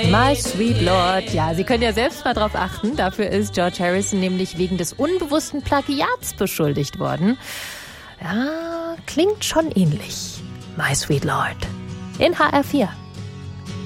My Sweet Lord. Ja, Sie können ja selbst mal drauf achten. Dafür ist George Harrison nämlich wegen des unbewussten Plagiats beschuldigt worden. Ja, klingt schon ähnlich. My Sweet Lord. In HR4.